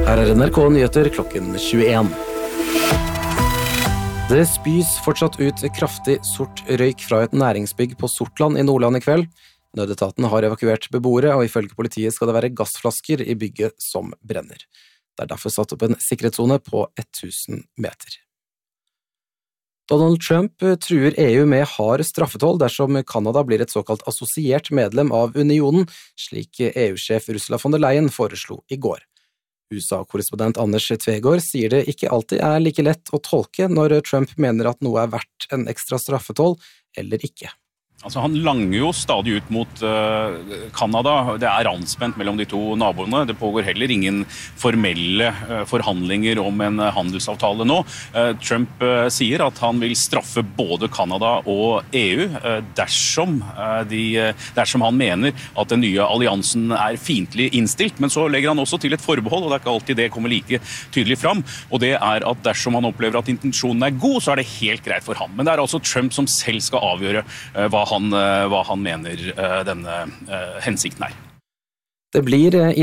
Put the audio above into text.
Her NRK Nyheter klokken 21. Det spys fortsatt ut kraftig sort røyk fra et næringsbygg på Sortland i Nordland i kveld. Nødetaten har evakuert beboere, og ifølge politiet skal det være gassflasker i bygget som brenner. Det er derfor satt opp en sikkerhetszone på 1000 meter. Donald Trump truer EU med hard straffetoll dersom Kanada blir et såkalt assosiert medlem av unionen, slik EU-sjef Ursula von der Leyen foreslo i går. USA-korrespondent Anders Tvegård sier det ikke alltid er like lett å tolke når Trump mener at noe er verdt en ekstra straffetoll eller ikke. Altså, han langer jo stadig ut mot Kanada. Det er anspent mellom de to naboene. Det pågår heller ingen formelle forhandlinger om en handelsavtale nå. Trump sier at han vil straffe både Kanada og EU dersom han mener at den nye alliansen er fiendtlig innstilt. Men så legger han også til et forbehold, og det er ikke alltid det kommer like tydelig fram. Og det er at dersom han opplever at intensjonen er god, så er det helt greit for ham. Men det er altså Trump som selv skal avgjøre hva han mener denne hensikten er. Det blir